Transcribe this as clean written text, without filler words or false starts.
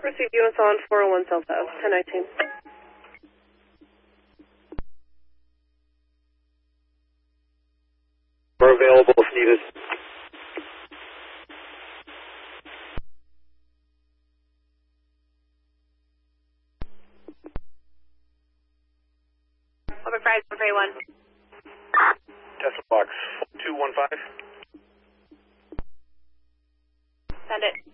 Received units on 401 South Ave, 1019. We're available if needed. Overflight 131. Tesla box 215. Send it.